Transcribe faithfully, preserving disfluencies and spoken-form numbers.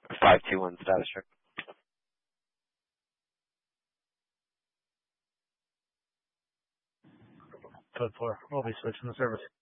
five two one status check. Code four. We'll be switching the service.